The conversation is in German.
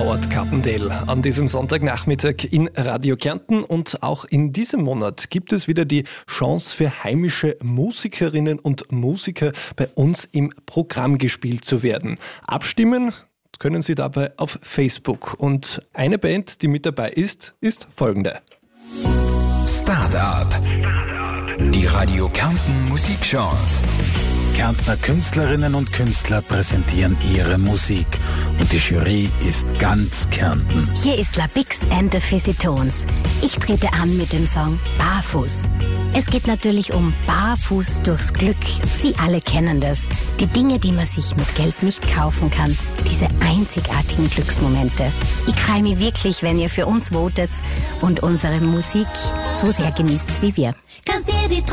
Howard Carpendale an diesem Sonntagnachmittag in Radio Kärnten, und auch in diesem Monat gibt es wieder die Chance für heimische Musikerinnen und Musiker bei uns im Programm gespielt zu werden. Abstimmen können Sie dabei auf Facebook, und eine Band, die mit dabei ist folgende. Start-up. Die Radio Kärnten Musikchance. Kärntner Künstlerinnen und Künstler präsentieren ihre Musik und die Jury ist ganz Kärnten. Hier ist La Bix and the Fizzy Tones. Ich trete an mit dem Song Barfuß. Es geht natürlich um Barfuß durchs Glück. Sie alle kennen das. Die Dinge, die man sich mit Geld nicht kaufen kann. Diese einzigartigen Glücksmomente. Ich freue mich wirklich, wenn ihr für uns votet und unsere Musik so sehr genießt wie wir. Kannst dir die